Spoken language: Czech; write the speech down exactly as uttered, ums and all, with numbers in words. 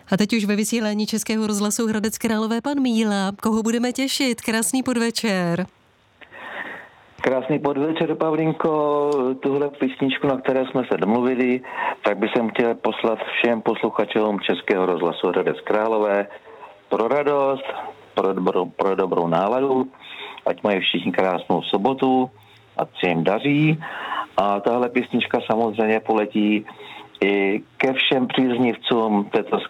A teď už ve vysílání Českého rozhlasu Hradec Králové pan Míla. Koho budeme těšit? Krásný podvečer. Krásný podvečer, Pavlínko. Tuhle písničku, na které jsme se domluvili, tak bych jsem chtěl poslat všem posluchačům Českého rozhlasu Hradec Králové pro radost, pro dobrou, pro dobrou náladu, ať mají všichni krásnou sobotu, ať se jim daří. A tahle písnička samozřejmě poletí i ke všem příznivcům této